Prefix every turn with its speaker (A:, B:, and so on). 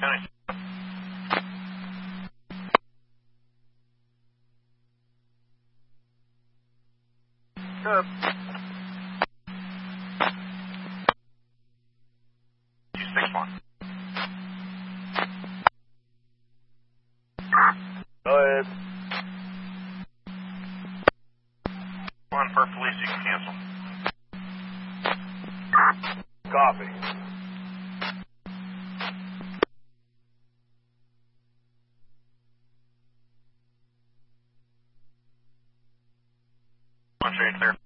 A: County.
B: Good.
A: 261.
B: Go ahead.
A: One for police, you can cancel.
B: Copy.
A: One straight clear.